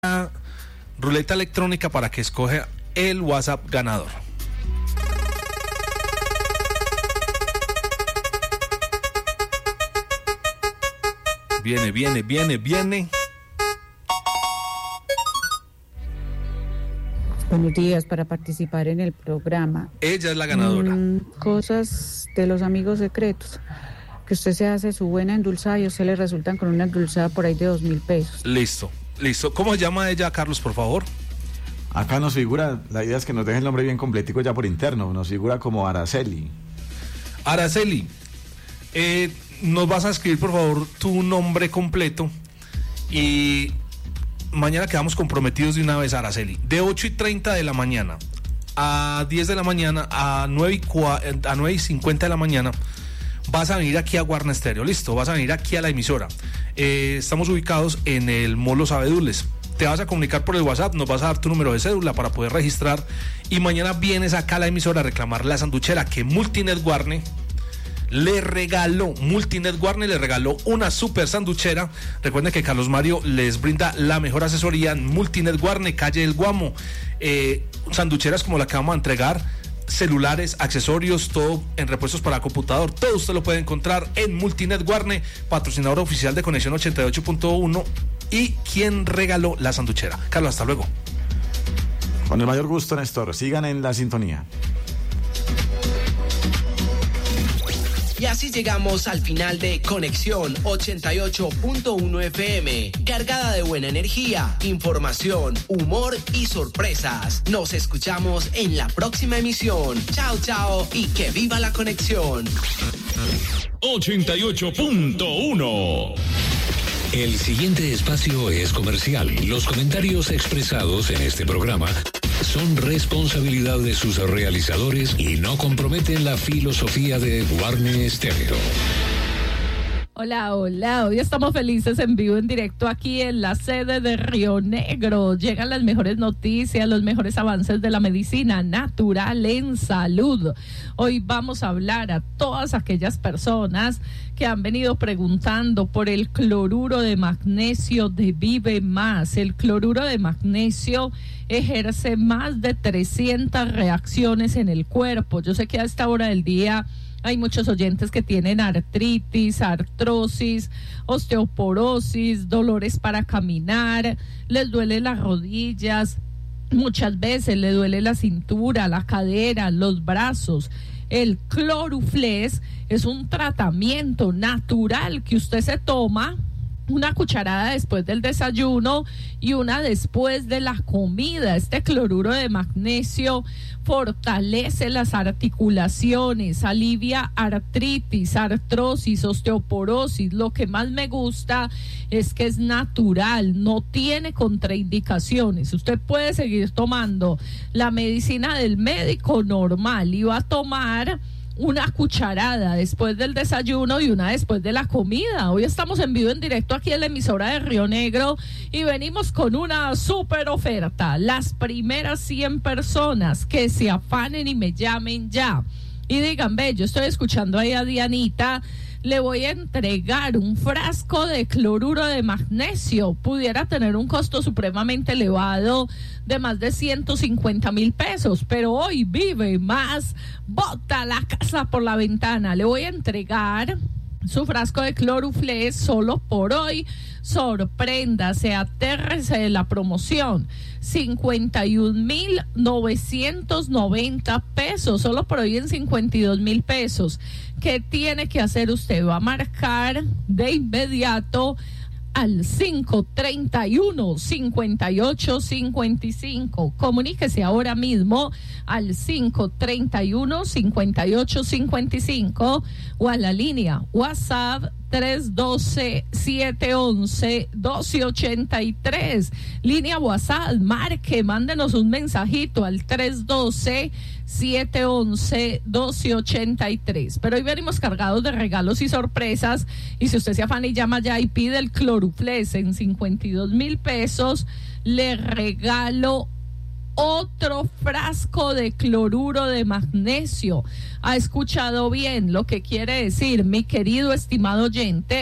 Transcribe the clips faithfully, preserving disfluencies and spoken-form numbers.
ruleta electrónica para que escoja el WhatsApp ganador. Viene, viene, viene, viene. Buenos días, para participar en el programa. Ella es la ganadora. Mm, cosas de los amigos secretos. Que usted se hace su buena endulzada y a usted le resultan con una endulzada por ahí de dos mil pesos. Listo, listo. ¿Cómo se llama ella, Carlos, por favor? Acá nos figura, la idea es que nos deje el nombre bien completico ya por interno, nos figura como Araceli. Araceli, eh, nos vas a escribir por favor tu nombre completo y mañana quedamos comprometidos de una vez, Araceli. De ocho y treinta de la mañana a diez de la mañana, a nueve y cincuenta de la mañana, vas a venir aquí a Guarna Estéreo, listo, vas a venir aquí a la emisora. Eh, estamos ubicados en el Mall Los Abedules. Te vas a comunicar por el WhatsApp, nos vas a dar tu número de cédula para poder registrar y mañana vienes acá a la emisora a reclamar la sanduchera que Multinet Guarne le regaló. Multinet Guarne le regaló una super sanduchera. Recuerden que Carlos Mario les brinda la mejor asesoría en Multinet Guarne, calle El Guamo. Eh, sanducheras como la que vamos a entregar, celulares, accesorios, todo en repuestos para computador, todo usted lo puede encontrar en Multinet Guarne, patrocinador oficial de Conexión ochenta y ocho punto uno y quien regaló la sanduchera. Carlos, hasta luego. Con el mayor gusto, Néstor, sigan en la sintonía. Y así llegamos al final de Conexión ochenta y ocho punto uno F M, cargada de buena energía, información, humor y sorpresas. Nos escuchamos en la próxima emisión. Chao, chao y que viva la conexión. ochenta y ocho punto uno. El siguiente espacio es comercial. Los comentarios expresados en este programa son responsabilidad de sus realizadores y no comprometen la filosofía de Guarne Estéreo. Hola, hola, hoy estamos felices en vivo, en directo aquí en la sede de Río Negro. Llegan las mejores noticias, los mejores avances de la medicina natural en salud. Hoy vamos a hablar a todas aquellas personas que han venido preguntando por el cloruro de magnesio de Vive Más. El cloruro de magnesio ejerce más de trescientas reacciones en el cuerpo. Yo sé que a esta hora del día hay muchos oyentes que tienen artritis, artrosis, osteoporosis, dolores para caminar, les duele las rodillas, muchas veces le duele la cintura, la cadera, los brazos. El Cloruflex es un tratamiento natural que usted se toma una cucharada después del desayuno y una después de la comida. Este cloruro de magnesio fortalece las articulaciones, alivia artritis, artrosis, osteoporosis. Lo que más me gusta es que es natural, no tiene contraindicaciones. Usted puede seguir tomando la medicina del médico normal y va a tomar una cucharada después del desayuno y una después de la comida. Hoy estamos en vivo en directo aquí en la emisora de Río Negro y venimos con una super oferta. Las primeras cien personas que se afanen y me llamen ya y digan, ve, yo estoy escuchando ahí a Dianita, le voy a entregar un frasco de cloruro de magnesio. Pudiera tener un costo supremamente elevado de más de ciento cincuenta mil pesos, pero hoy Vive Más bota la casa por la ventana. Le voy a entregar su frasco de Cloruflex solo por hoy. Sorpréndase, atérrese de la promoción. cincuenta y un mil novecientos noventa pesos, solo por hoy en cincuenta y dos mil pesos. ¿Qué tiene que hacer usted? Va a marcar de inmediato al cinco treinta y uno, cincuenta y ocho cincuenta y cinco. Comuníquese ahora mismo al cinco treinta y uno, cincuenta y ocho cincuenta y cinco o a la línea WhatsApp tres uno dos, siete uno uno, uno dos ocho tres. Línea WhatsApp, marque, mándenos un mensajito al tres uno dos, siete uno uno, uno dos ocho tres. Pero hoy venimos cargados de regalos y sorpresas, y si usted se afana y llama ya y pide el Cloruflex en cincuenta y dos mil pesos, le regalo otro frasco de cloruro de magnesio. ¿Ha escuchado bien lo que quiere decir, mi querido estimado oyente?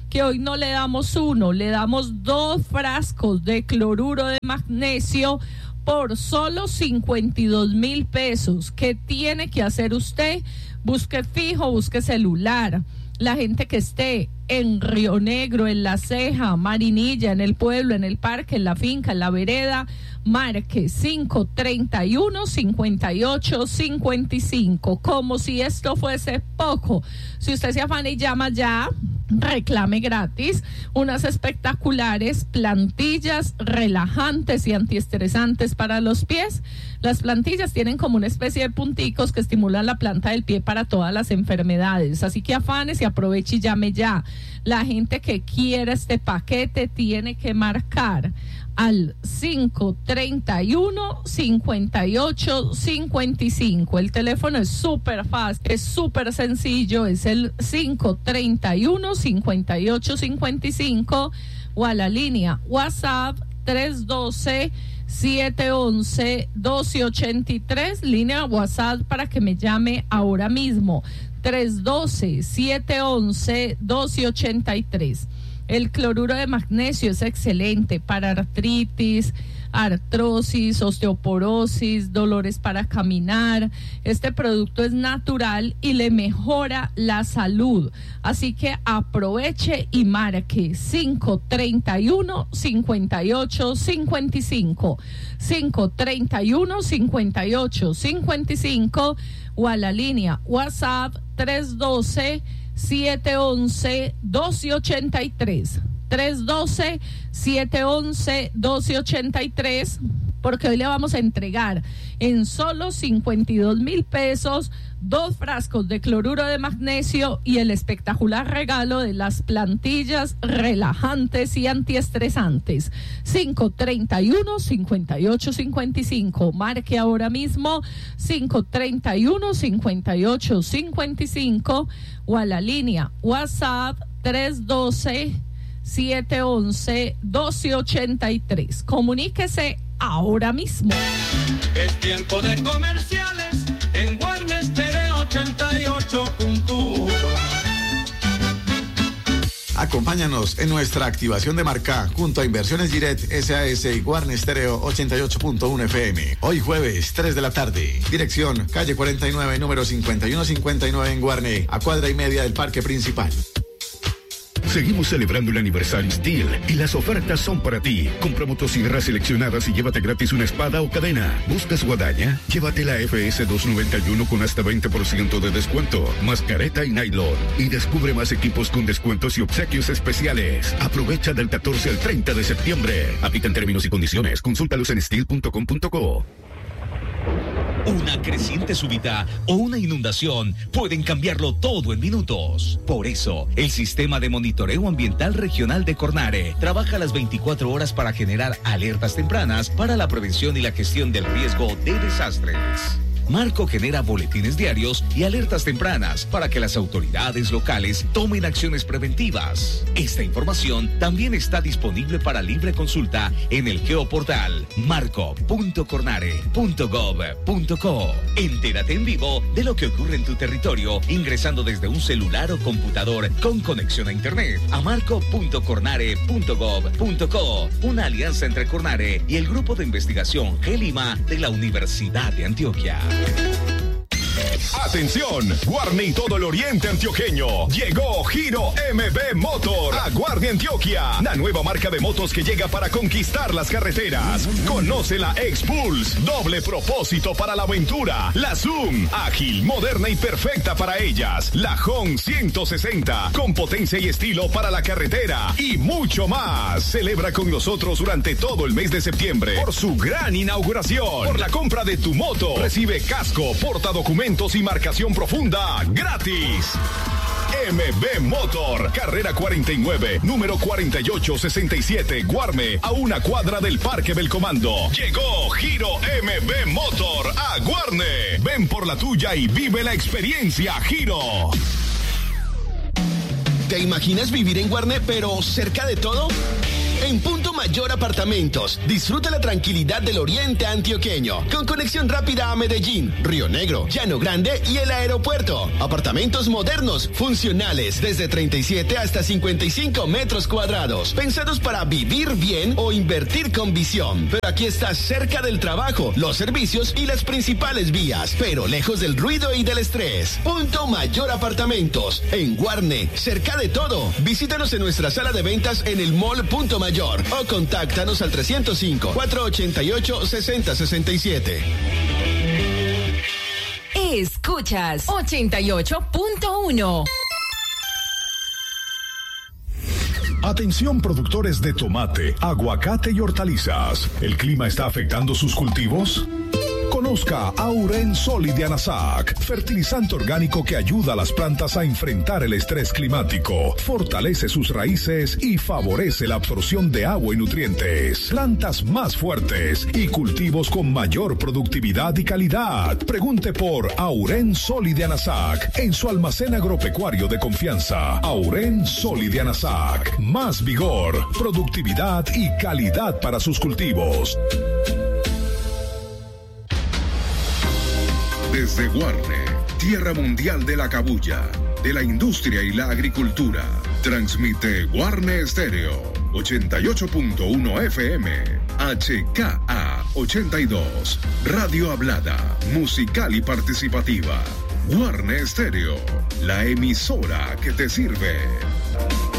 que hoy no le damos uno, le damos dos frascos de cloruro de magnesio por solo cincuenta y dos mil pesos. ¿Qué tiene que hacer usted? Busque fijo, busque celular. La gente que esté en Río Negro, en La Ceja, Marinilla, en el pueblo, en el parque, en la finca, en la vereda, marque cinco treinta y uno, cincuenta y ocho, cincuenta y cinco, como si esto fuese poco. Si usted se afana y llama ya, reclame gratis unas espectaculares plantillas relajantes y antiestresantes para los pies. Las plantillas tienen como una especie de punticos que estimulan la planta del pie para todas las enfermedades, así que afanes y aproveche y llame ya. La gente que quiera este paquete tiene que marcar al cinco treinta y uno, cincuenta y ocho, cincuenta y cinco. El teléfono es súper fácil, es súper sencillo, es el cinco treinta y uno, cincuenta y ocho, cincuenta y cinco o a la línea WhatsApp tres uno dos, siete uno uno, uno dos ocho tres, línea WhatsApp para que me llame ahora mismo, tres uno dos, siete uno uno, uno dos ocho tres. El cloruro de magnesio es excelente para artritis, artrosis, osteoporosis, dolores para caminar. Este producto es natural y le mejora la salud. Así que aproveche y marque cinco treinta y uno, cincuenta y ocho, cincuenta y cinco, cinco treinta y uno, cincuenta y ocho, cincuenta y cinco o a la línea WhatsApp tres uno dos, siete uno uno, uno dos ocho tres, tres uno dos, siete uno uno, uno dos ocho tres, porque hoy le vamos a entregar en solo cincuenta y dos mil pesos dos frascos de cloruro de magnesio y el espectacular regalo de las plantillas relajantes y antiestresantes. Cinco treinta y uno, cincuenta y ocho, cincuenta y cinco. Marque ahora mismo cinco treinta y uno, cincuenta y ocho, cincuenta y cinco o a la línea WhatsApp tres uno dos, siete uno uno, uno dos ocho tres. Comuníquese ahora mismo. Es tiempo de comerciales en Guarne Stereo ochenta y ocho punto uno. Acompáñanos en nuestra activación de marca junto a Inversiones Direct S A S y Guarne Stereo ochenta y ocho punto uno F M. Hoy jueves, tres de la tarde. Dirección, calle cuarenta y nueve, número cincuenta y uno cincuenta y nueve en Guarne, a cuadra y media del parque principal. Seguimos celebrando el aniversario Steel y las ofertas son para ti. Compra motosierras seleccionadas y llévate gratis una espada o cadena. ¿Buscas guadaña? Llévate la F S doscientos noventa y uno con hasta veinte por ciento de descuento, más careta y nylon. Y descubre más equipos con descuentos y obsequios especiales. Aprovecha del catorce al treinta de septiembre. Aplican términos y condiciones. Consúltalos en steel punto com punto co. Una creciente súbita o una inundación pueden cambiarlo todo en minutos. Por eso, el Sistema de Monitoreo Ambiental Regional de Cornare trabaja las veinticuatro horas para generar alertas tempranas para la prevención y la gestión del riesgo de desastres. Marco genera boletines diarios y alertas tempranas para que las autoridades locales tomen acciones preventivas. Esta información también está disponible para libre consulta en el geoportal marco punto cornare punto gov punto co. Entérate en vivo de lo que ocurre en tu territorio ingresando desde un celular o computador con conexión a internet a marco punto cornare punto gov punto co. Una alianza entre Cornare y el Grupo de Investigación G-Lima de la Universidad de Antioquia. Atención, Guarne y todo el oriente antioqueño. Llegó Giro M B Motor a Guarne, Antioquia. La nueva marca de motos que llega para conquistar las carreteras. Conoce la X-Pulse, doble propósito para la aventura. La Zoom, ágil, moderna y perfecta para ellas. La Hon ciento sesenta, con potencia y estilo para la carretera. Y mucho más. Celebra con nosotros durante todo el mes de septiembre por su gran inauguración. Por la compra de tu moto, recibe casco, portadocumentos y marcación profunda gratis. M B Motor, carrera cuarenta y nueve, número cuarenta y ocho sesenta y siete, Guarme, a una cuadra del Parque Belcomando. Llegó Giro M B Motor a Guarne. Ven por la tuya y vive la experiencia Giro. ¿Te imaginas vivir en Guarne pero cerca de todo? En Punto Mayor Apartamentos. Disfruta la tranquilidad del oriente antioqueño, con conexión rápida a Medellín, Río Negro, Llano Grande y el aeropuerto. Apartamentos modernos, funcionales, desde treinta y siete hasta cincuenta y cinco metros cuadrados, pensados para vivir bien o invertir con visión. Pero aquí estás cerca del trabajo, los servicios y las principales vías, pero lejos del ruido y del estrés. Punto Mayor Apartamentos, en Guarne, cerca de todo. Visítanos en nuestra sala de ventas en el Mall Punto Mayor o contáctanos al trescientos cinco, cuatrocientos ochenta y ocho, sesenta sesenta y siete. Escuchas ochenta y ocho punto uno. Atención productores de tomate, aguacate y hortalizas. ¿El clima está afectando sus cultivos? Conozca Auren Solid de Anasac, fertilizante orgánico que ayuda a las plantas a enfrentar el estrés climático, fortalece sus raíces y favorece la absorción de agua y nutrientes. Plantas más fuertes y cultivos con mayor productividad y calidad. Pregunte por Auren Solid de Anasac en su almacén agropecuario de confianza. Auren Solid de Anasac. Más vigor, productividad y calidad para sus cultivos. Desde Guarne, tierra mundial de la cabuya, de la industria y la agricultura, transmite Guarne Estéreo, ochenta y ocho punto uno F M, H K A ochenta y dos, radio hablada, musical y participativa. Guarne Estéreo, la emisora que te sirve.